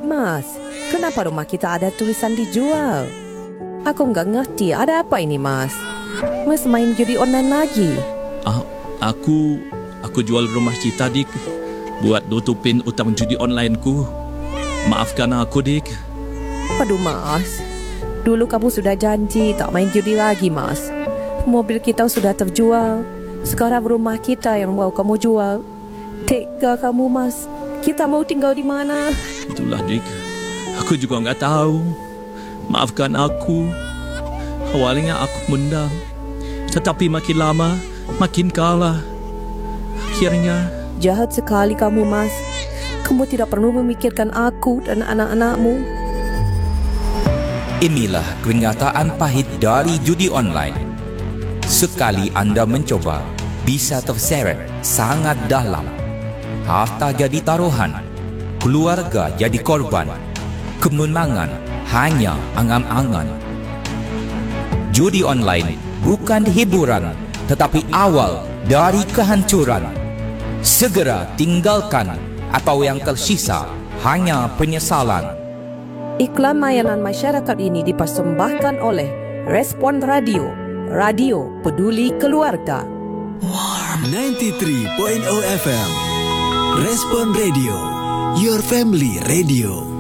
Mas, kenapa rumah kita ada tulisan dijual? Aku nggak ngerti, ada apa ini, Mas? Mas main judi online lagi? Aku jual rumah kita, Dik, buat nutupin utang judi onlineku. Maafkan aku, Dik. Aduh, Mas. Dulu kamu sudah janji tak main judi lagi, Mas. Mobil kita sudah terjual. Sekarang rumah kita yang mau kamu jual. Tega kamu, Mas. Kita mau tinggal di mana? Itulah, Dik. Aku juga nggak tahu. Maafkan aku. Awalnya aku menang, tetapi makin lama makin kalah. Akhirnya... Jahat sekali kamu, Mas. Kamu tidak perlu memikirkan aku dan anak-anakmu. Inilah kenyataan pahit dari judi online. Sekali anda mencoba, bisa terseret sangat dalam. Harta jadi taruhan, keluarga jadi korban, kemenangan hanya angan-angan. Judi online bukan hiburan, tetapi awal dari kehancuran. Segera tinggalkan, atau yang tersisa hanya penyesalan. Iklan layanan masyarakat ini dipersembahkan oleh Respon Radio, Radio Peduli Keluarga. Warm 93.0 FM. Respon Radio, your family radio.